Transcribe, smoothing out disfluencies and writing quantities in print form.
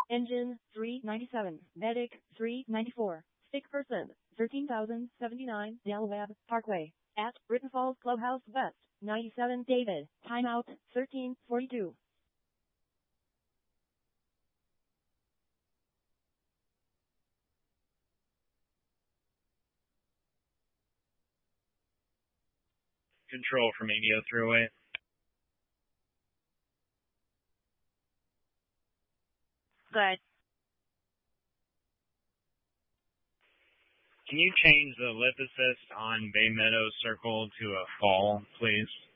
Engine 397, Medic 394, sick person 13,079, Del Webb Parkway, at Britton Falls Clubhouse West, 97 David, timeout 13:42. Control from 8008. Good. Can you change the lip assist on Bay Meadows Circle to a fall, please?